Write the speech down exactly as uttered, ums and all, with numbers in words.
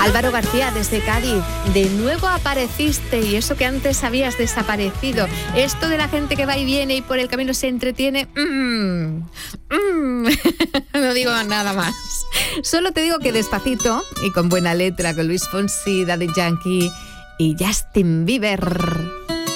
Álvaro García, desde Cádiz, de nuevo apareciste y eso que antes habías desaparecido. Esto de la gente que va y viene y por el camino se entretiene, mmm, mmm. No digo nada más. Solo te digo que despacito y con buena letra, con Luis Fonsi, Daddy Yankee y Justin Bieber.